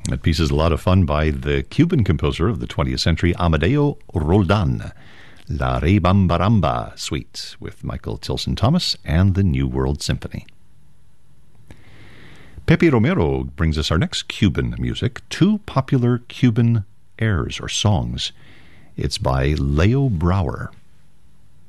That piece is a lot of fun by the Cuban composer of the 20th century, Amadeo Roldan. La Rebambaramba Suite with Michael Tilson Thomas and the New World Symphony. Pepe Romero brings us our next Cuban music, two popular Cuban airs or songs. It's by Leo Brouwer.